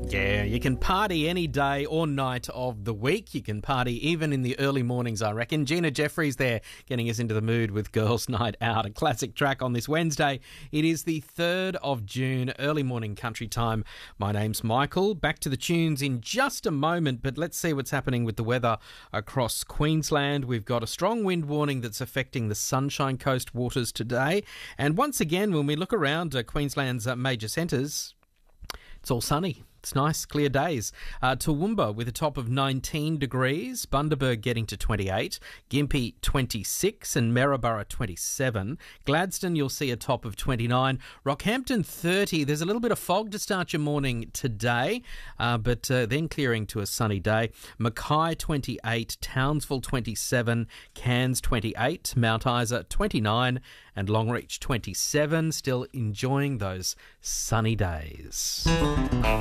Yeah, you can party any day or night of the week. You can party even in the early mornings, I reckon. Gina Jeffries there getting us into the mood with Girls' Night Out, a classic track on this Wednesday. It is the 3rd of June, early morning country time. My name's Michael. Back to the tunes in just a moment, but let's see what's happening with the weather across Queensland. We've got a strong wind warning that's affecting the Sunshine Coast waters today. And once again, when we look around Queensland's major centres, it's all sunny. It's nice, clear days. Toowoomba with a top of 19 degrees, Bundaberg getting to 28, Gympie 26 and Maryborough 27. Gladstone, you'll see a top of 29. Rockhampton 30. There's a little bit of fog to start your morning today, but then clearing to a sunny day. Mackay 28, Townsville 27, Cairns 28, Mount Isa 29 and Longreach 27. Still enjoying those sunny days.